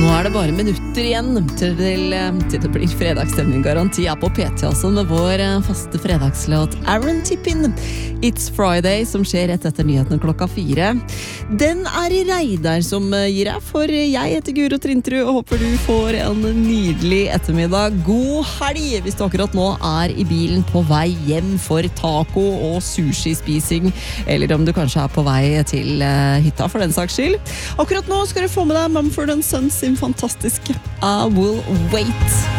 Nå det bare minutter igjen til det blir fredagsstemning garanti på PT også med vår faste fredagslåt Aaron Tippin. It's Friday som skjer rett etter nyhetene 4. Den I Reidar som gir deg, for jeg heter Guro Trintrud og håper du får en nydelig ettermiddag. God helg hvis du akkurat nå I bilen på vei hjem for taco og sushi-spising, eller om du kanskje på vei til hytta for den saks skyld. Akkurat nå skal du få med deg Mumford & Sons sin fantastiske I Will Wait.